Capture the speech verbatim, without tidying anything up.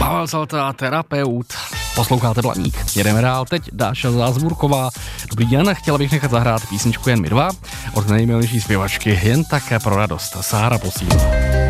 Pavel Salta, terapeut. Posloucháte Blaník. Jedeme dál, teď Dáša Zázburková. Dobrý den, chtěla bych nechat zahrát písničku Jen my dva od nejmilnější zpěvačky Jen také pro radost. Sára, prosím.